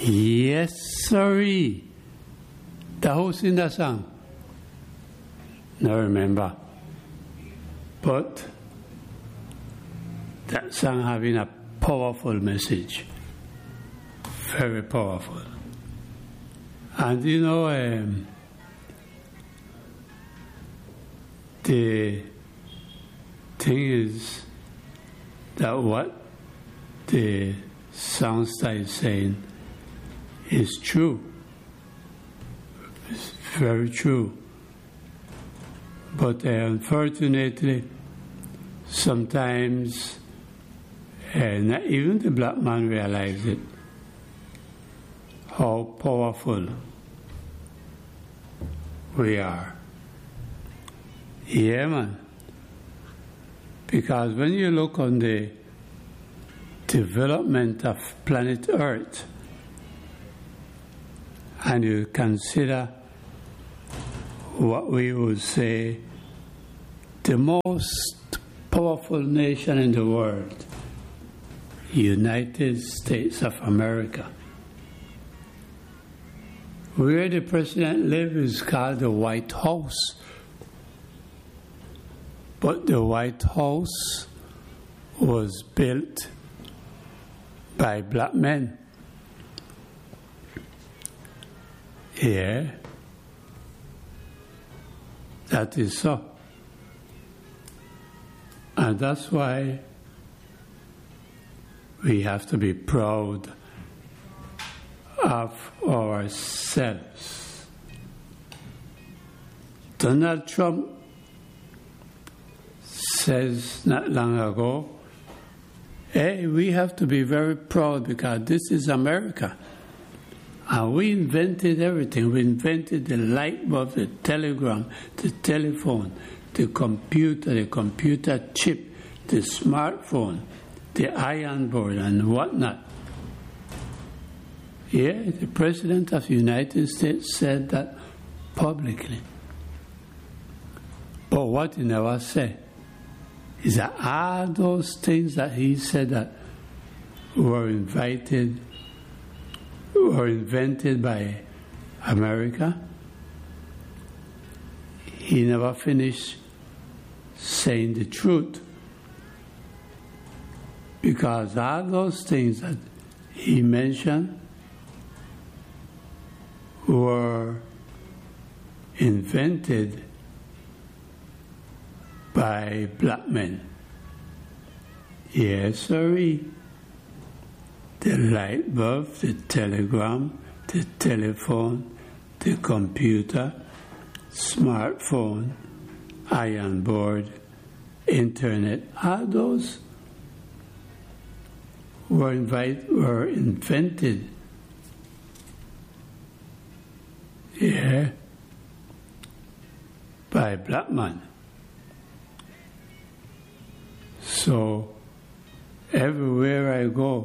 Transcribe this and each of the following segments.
Yes, sorry. The whole in the song. No, remember. But that song having a powerful message. Very powerful. And you know, the thing is that what the songster is saying is true. It's very true. But unfortunately, sometimes not even the black man realizes it, how powerful we are. Yeah, man. Because when you look on the development of planet Earth and you consider what we would say the most powerful nation in the world, United States of America. Where the president lives is called the White House. But the White House was built by black men. Yeah, that is so. And that's why we have to be proud of ourselves. Donald Trump says not long ago, hey, we have to be very proud because this is America. And we invented everything. We invented the light bulb, the telegram, the telephone, the computer chip, the smartphone, the iron board, and whatnot. Yeah, the President of the United States said that publicly. But what he never said is that all those things that he said that were invented by America, he never finished saying the truth. Because all those things that he mentioned were invented by black men. Yes, sorry. The light bulb, the telegram, the telephone, the computer, smartphone, iron board, internet, all those were invented. Yeah, by black man. So everywhere I go,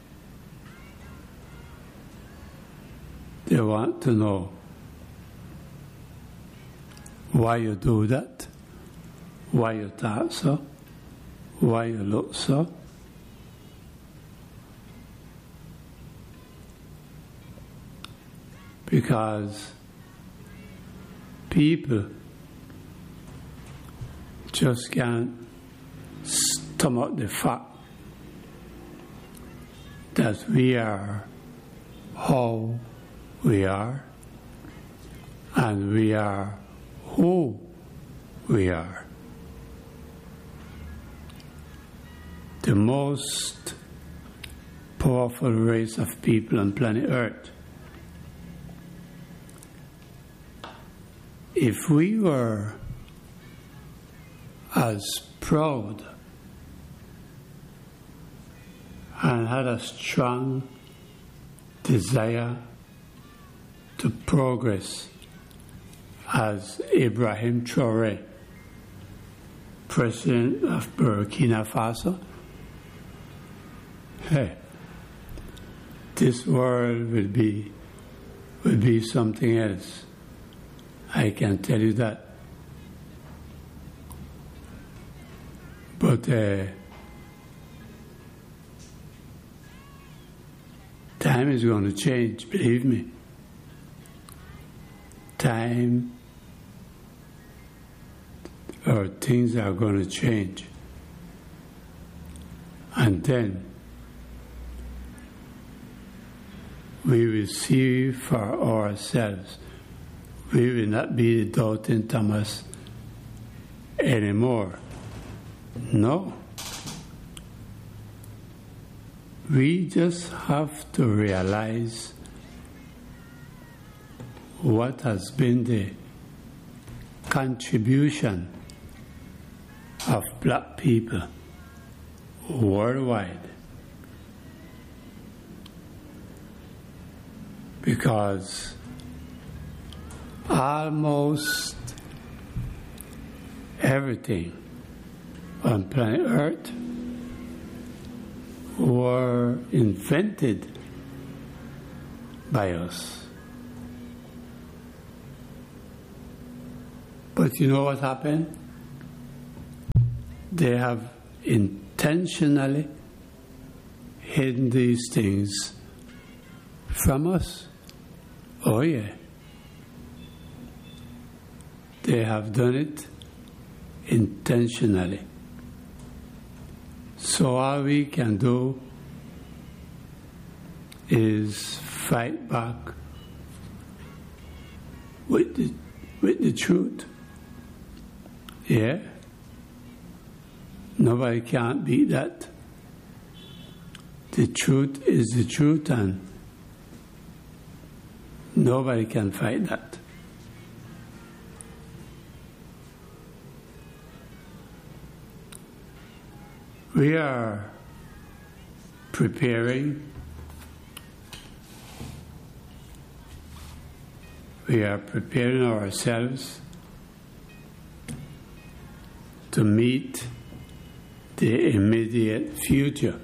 they want to know why you do that, why you talk so, why you look so. Because people just can't stomach the fact that we are how we are and we are who we are. The most powerful race of people on planet Earth. If we were as proud and had a strong desire to progress as Ibrahim Traoré, president of Burkina Faso, hey, this world will be something else. I can tell you that. But the Time is going to change, believe me. Time or things are going to change. And then we will see for ourselves. We will not be the doubting Thomas anymore. No. We just have to realize what has been the contribution of black people worldwide. Because almost everything on planet Earth were invented by us. But you know what happened? They have intentionally hidden these things from us. Oh yeah. They have done it intentionally. So all we can do is fight back with the truth. Yeah? Nobody can't beat that. The truth is the truth, and nobody can fight that. We are preparing. We are preparing ourselves to meet the immediate future.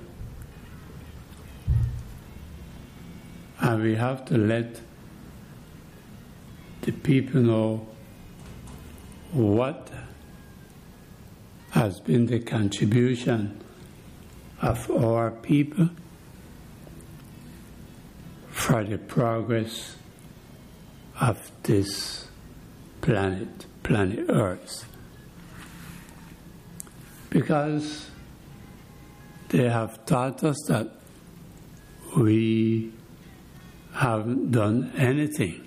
And we have to let the people know what has been the contribution of our people for the progress of this planet Earth. Because they have taught us that we haven't done anything.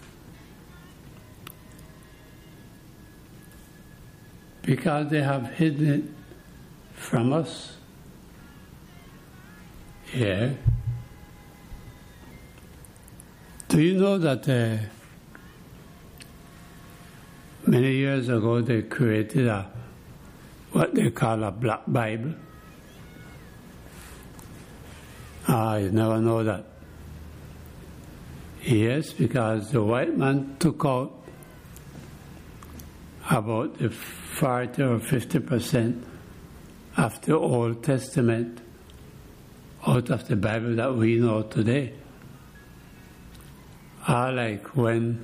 Because they have hidden it from us. Yeah. Do you know that many years ago they created what they call a Black Bible? You never know that. Yes, because the white man took out about the 40 or 50% of the Old Testament out of the Bible that we know today. Like when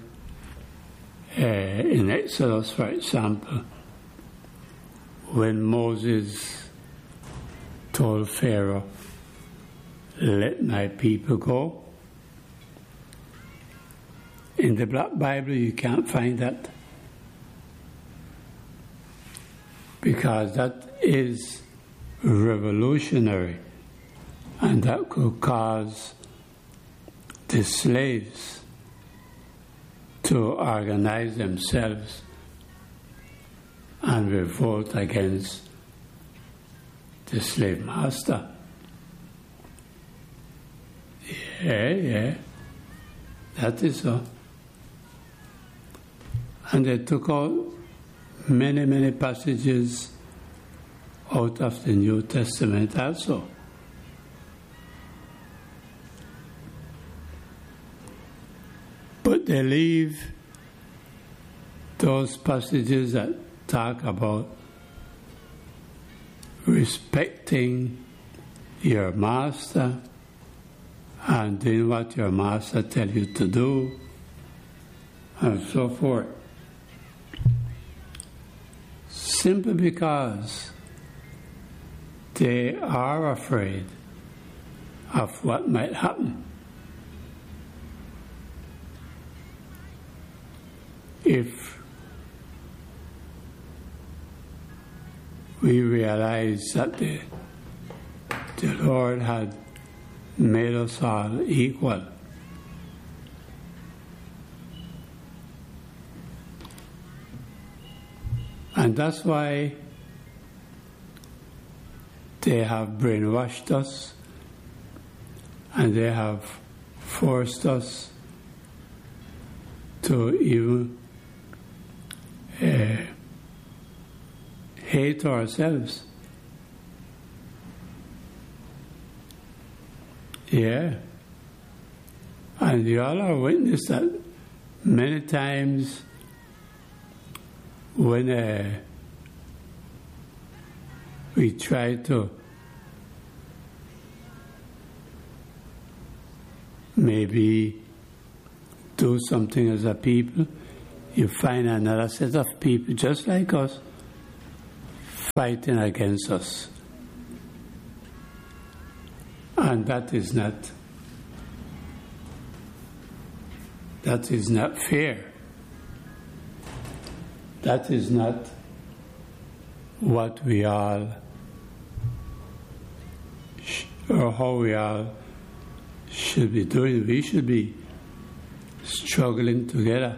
in Exodus, for example, when Moses told Pharaoh, "Let my people go." In the Black Bible, you can't find that. Because that is revolutionary, and that could cause the slaves to organize themselves and revolt against the slave master. Yeah, that is so. And they took out many passages out of the New Testament also. But they leave those passages that talk about respecting your master and doing what your master tells you to do, and so forth. Simply because they are afraid of what might happen. if we realize that the Lord had made us all equal. And that's why they have brainwashed us and they have forced us to even hate ourselves. Yeah. And you all are witness that many times when we try to maybe do something as a people, you find another set of people just like us fighting against us. And that is not fair. That is not what we all, or how we all should be doing. We should be struggling together,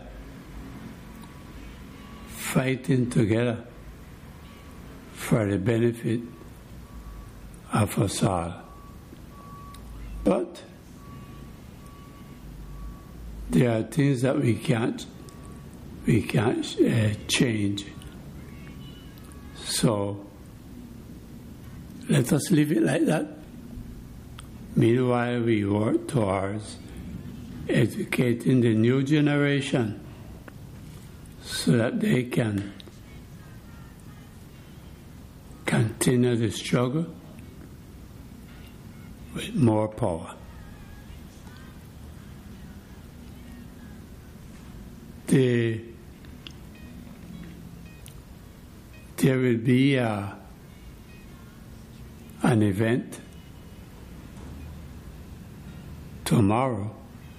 fighting together for the benefit of us all. But there are things that we can't change. So let us leave it like that. Meanwhile, we work towards educating the new generation so that they can continue the struggle with more power. There will be an event tomorrow.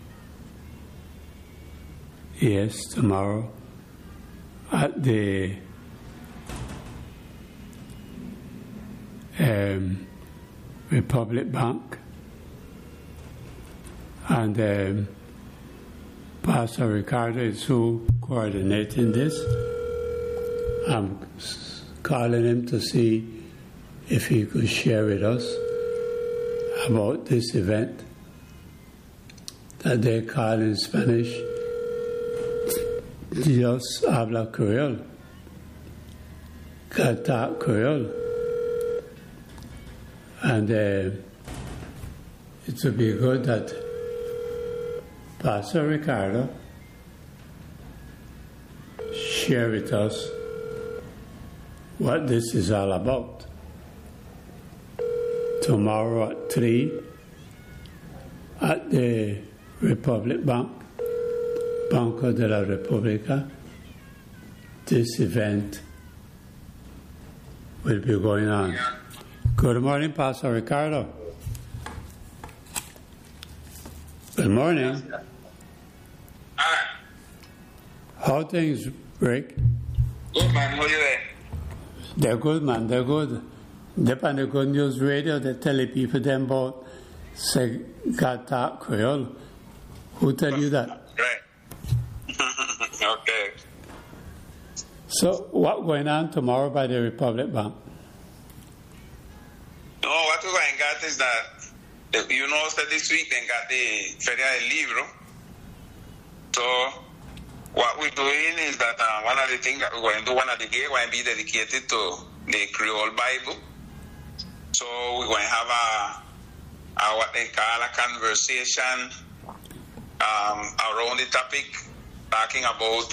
Yes, tomorrow at the Republic Bank, and Pastor Ricardo is who coordinating this. I'm calling him to see if he could share with us about this event that they call in Spanish Dios habla Creole, God talk Creole. And it would be good that Pastor Ricardo share with us what this is all about. Tomorrow at 3 at the Republic Bank, Banco de la República, this event will be going on. Good morning, Pastor Ricardo. Good morning. How things, Rick? Good, man. How are you there? They're good, man. They're good. They're on the Good News Radio. They tell the people them about say God talk Creole. Who tell you that? Right. Okay. So, what going on tomorrow by the Republic Bank? No, what we're going to get is that, you know, that this week they got the Feria del Libro. So, what we're doing is that one of the things that we're going to do, one of the days, going to be dedicated to the Creole Bible. So, we're going to have a what they call a conversation around the topic, talking about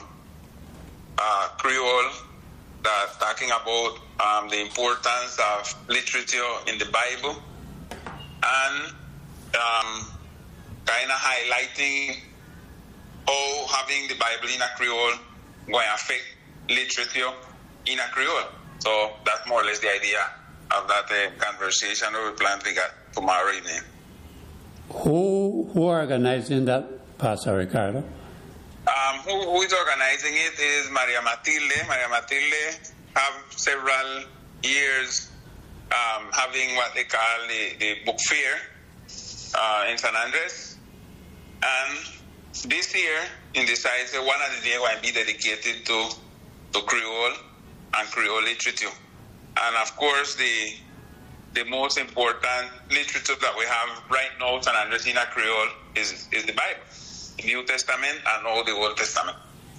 Creole, talking about the importance of literature in the Bible, and kind of highlighting how having the Bible in a Creole going to affect literature in a Creole. So that's more or less the idea of that conversation we plan to get tomorrow evening. Who organizing that, Pastor Ricardo? Who is organizing it is Maria Matilde. Maria Matilde have several years having what they call the book fair in San Andres. And this year, in decided one of the days will be dedicated to Creole and Creole literature. And of course, the most important literature that we have right now, San Andresina Creole, is the Bible, the New Testament and all the Old Testament.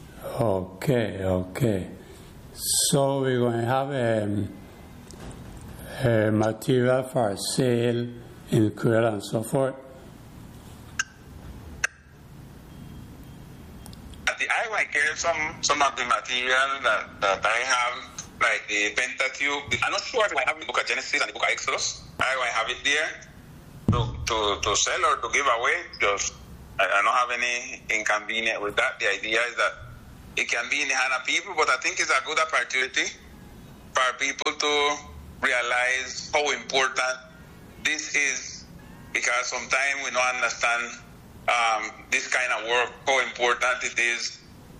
Okay. So we're going to have a material for sale in Creole and so forth. At the IYK, some of the material that I have, like the Pentateuch. I'm not sure if I have the book of Genesis and the book of Exodus. I have it there to sell or to give away. Just I don't have any inconvenience with that. The idea is that it can be in the hand of people, but I think it's a good opportunity for people to realize how important this is, because sometimes we don't understand this kind of work, how important it is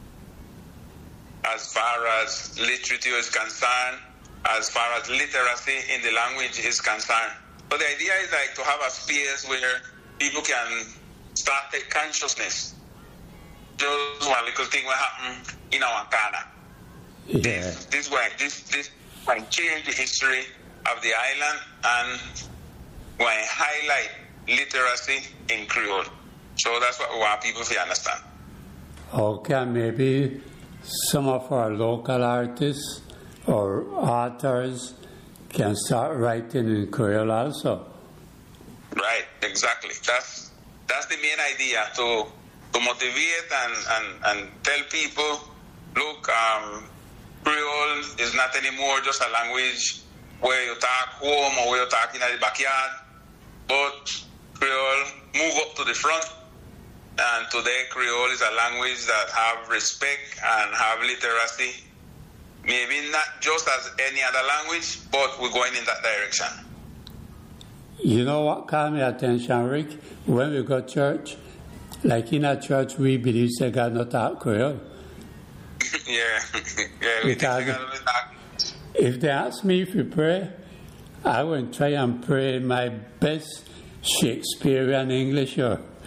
as far as literature is concerned, as far as literacy in the language is concerned. But the idea is like to have a space where people can start take consciousness. Just one little thing will happen in our Ghana. Yeah. This will change the history of the island and will highlight literacy in Creole. So that's what we want people to understand. Okay, maybe some of our local artists or authors can start writing in Creole also. Right, exactly. That's the main idea, to motivate and tell people, look, Creole is not anymore just a language where you talk home or where you talk in the backyard, but Creole move up to the front. And today, Creole is a language that have respect and have literacy. Maybe not just as any other language, but we're going in that direction. You know what caught my attention, Rick? When we go to church, like in a church, we believe that God not talk Creole. Yeah, because if they ask me if we pray, I will try and pray in my best Shakespearean English.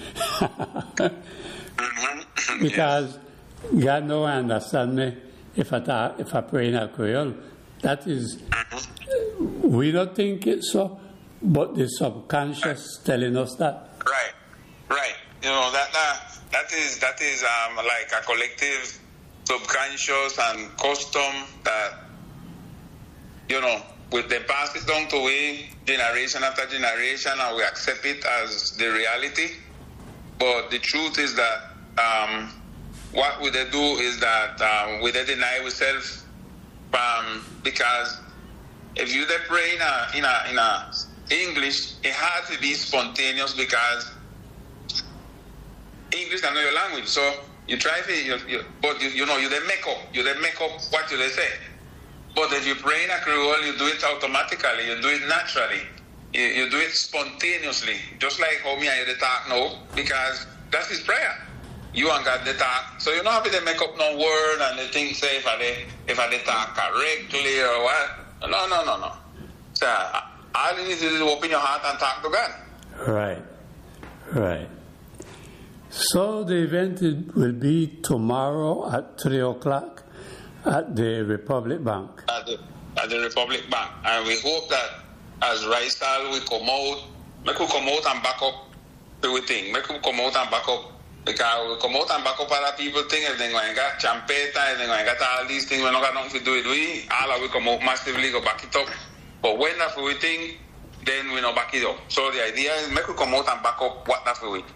Because God don't understand me if I pray in a Creole. That is, we don't think it so, but the subconscious telling us that. Right. You know that is like a collective subconscious and custom that, you know, with the pass it down to we generation after generation, and we accept it as the reality. But the truth is that what we do is that we deny ourselves, because if you pray in a English, it has to be spontaneous, because English is not your language. So you try to, but you make up what you say. But if you pray in a Creole, you do it automatically, you do it naturally. You do it spontaneously, just like how me and you talk now, because that's his prayer. You and God they talk, so you don't have to make up no word and the thing say if I talk correctly or what. No. So all you need to do is open your heart and talk to God. Right. So the event will be tomorrow at 3:00 at the Republic Bank. At the Republic Bank, and we hope that as Raisal we come out, make we come out and back up everything. Make we come out and back up, because we come out and back up other people thing. If they going to get champeta, if they going to get all these things, we not got nothing to do with we. All we come out massively, go back it up. But when that's we think, then we not back it up. So the idea is make we come out and back up what that's we.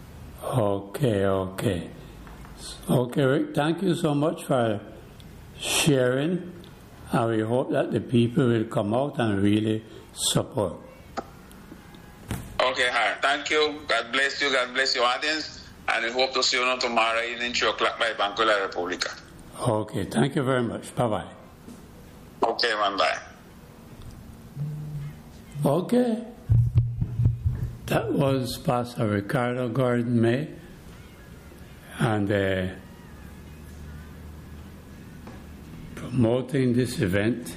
Okay, Rick, thank you so much for sharing, and we hope that the people will come out and really support. Okay, thank you. God bless you. God bless your audience, and we hope to see you tomorrow evening 3:00 by Banco de la República. Okay, thank you very much. Bye-bye. Okay, man, bye. Okay. That was Pastor Ricardo Gordon May, and promoting this event,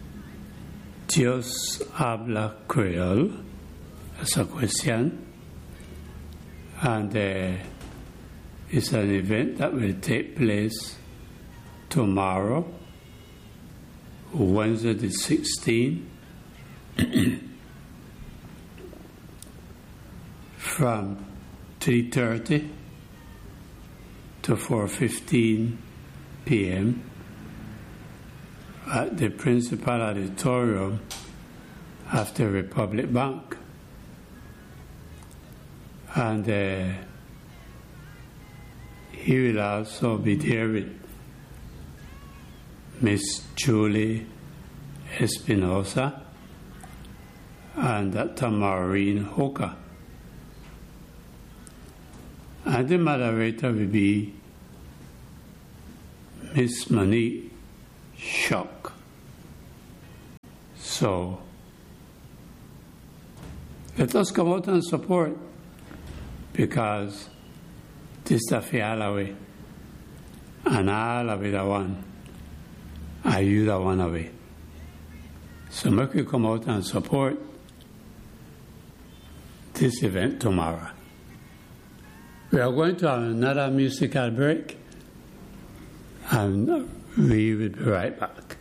Dios habla Creole, as a question, and it's an event that will take place tomorrow, Wednesday the 16th, from 3:30 to 4:15 p.m. at the Principal Auditorium after Republic Bank. And he will also be there with Miss Julie Espinosa and Dr. Maureen Hoka. And the moderator will be Miss Monique Shock. So, let us come out and support, because this is the Fialawe, and all of it are one. Are you the one away? So make you come out and support this event tomorrow. We are going to have another musical break, and we will be right back.